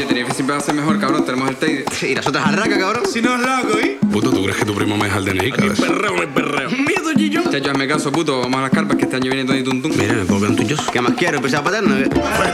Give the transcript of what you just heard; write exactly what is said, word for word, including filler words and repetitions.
Coño, Tenerife siempre va a ser mejor, cabrón. Tenemos el Teide. Sí, y las otras arracas, cabrón. Si no es loco, ¿eh? Puto, ¿tú crees que tu primo me deja el D N I? Aquí perreo, no hay perreo. Miedo, Gillo. Chacho, hazme caso, puto. Vamos a las carpas, que este año viene todo y tum tum. Mira, ¿me puedo quedar un tuyo? ¿Qué más quiero? ¿Empezar a paterno?